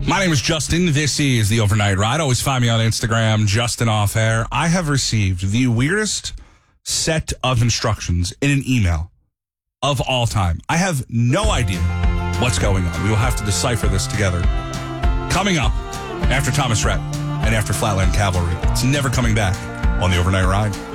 My name is Justin. This is the Overnight Ride. Always find me on Instagram, Justin Off Air. I have received the weirdest set of instructions in an email of all time. I have no idea what's going on. We will have to decipher this together. Coming up after Thomas Rhett and after Flatland Cavalry. It's never coming back on the Overnight Ride.